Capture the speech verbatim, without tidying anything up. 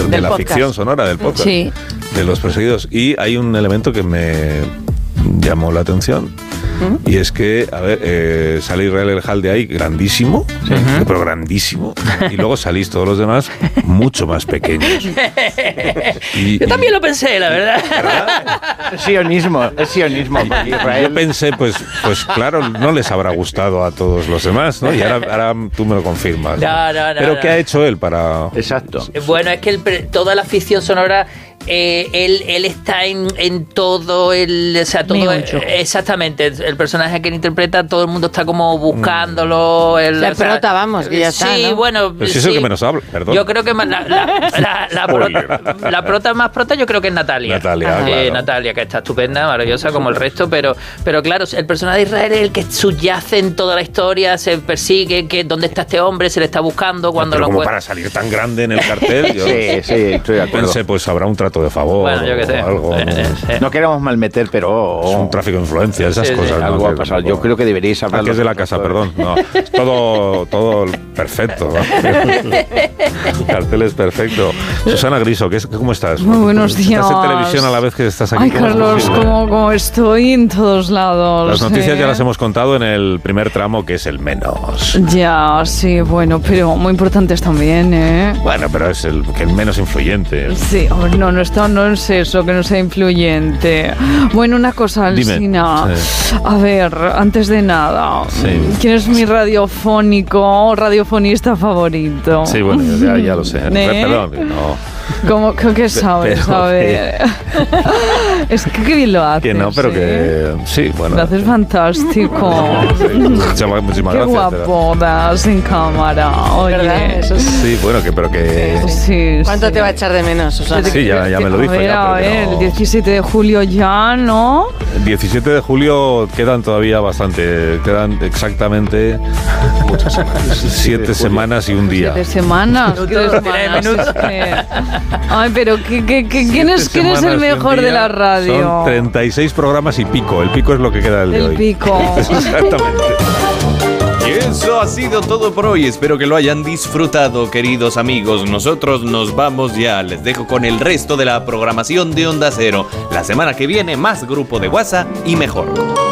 de, de la podcast. ficción sonora, del podcast, Sí. de Los Perseguidos. Y hay un elemento que me llamó la atención. ¿Mm? Y es que, a ver, eh, sale Israel El de ahí grandísimo, sí. pero grandísimo, y luego salís todos los demás mucho más pequeños. Y, Yo también y, lo pensé, la verdad. ¿verdad? Es sionismo, es sionismo. Israel. Yo pensé, pues, pues claro, no les habrá gustado a todos los demás, ¿no? Y ahora, ahora tú me lo confirmas. No, no, no. Pero no, ¿qué no. ha hecho él para...? Exacto. Bueno, es que el, toda la ficción sonora... Eh, él, él está en, en todo el, o sea, todo el, exactamente el, el personaje que él interpreta, todo el mundo está como buscándolo. El, la o sea, prota, vamos, que ya sí, está, ¿no? bueno, pero si sí, es el que menos habla, perdón. Yo creo que la, la, la, la, prota, la prota más prota yo creo que es Natalia. Natalia, eh, claro. Natalia, que está estupenda, maravillosa como el resto, pero, pero claro, el personaje de Israel es el que subyace en toda la historia, se persigue, que dónde está este hombre, se le está buscando cuando pero lo como encuentra. para salir tan grande en el cartel, yo sí, sí, estoy de acuerdo. Pensé, pues habrá un trato de favor. Bueno, yo qué sé. Algo, eh, ¿no? Eh, no queremos malmeter, pero... Es un tráfico de influencia, esas sí, cosas. sí, ¿no? Algo ha pasado. Yo creo que deberíais hablar. Ah, que es de la casa, perdón. No, es todo, todo perfecto. ¿no? El cartel es perfecto. Susana Griso, ¿qué es, ¿cómo estás? Muy buenos días. ¿Estás en televisión a la vez que estás aquí? Ay, Carlos, como, como estoy en todos lados. Las noticias ¿eh? ya las hemos contado en el primer tramo, que es el menos. Ya, sí, bueno, pero muy importantes también, ¿eh? Bueno, pero es el, que el menos influyente. Sí, oh, no, no, está, no es eso, que no sea influyente. Bueno, una cosa, Alsina. Sí. A ver, antes de nada, sí. ¿quién es mi radiofónico o radiofonista favorito? Sí, bueno, ya, ya lo sé. ¿Eh? Perdón, no. ¿Cómo que sabes? Pero, a ver. Que... es que qué bien lo haces. Que no, pero ¿eh? que sí, bueno. Lo haces fantástico. Sí, muchísimas qué gracias. Qué guapo das en cámara. Oye. Eso sí. sí, bueno, que pero que. Sí, sí, ¿Cuánto sí. te va a echar de menos, Susana? Sí, ya, ya me lo dijo. A ver, ya, a ver, no. el diecisiete de julio ya, ¿no? El diecisiete de julio quedan todavía bastante, quedan exactamente muchas semanas. Siete semanas y un día. Siete semanas. ¿Qué semanas? Es que... Ay, pero ¿qué, qué, qué, ¿quién, es, ¿quién es el mejor de la radio? Son treinta y seis programas y pico. El pico es lo que queda del de el hoy. El pico. Exactamente. Y eso ha sido todo por hoy. Espero que lo hayan disfrutado, queridos amigos. Nosotros nos vamos ya. Les dejo con el resto de la programación de Onda Cero. La semana que viene, más grupo de WhatsApp y mejor.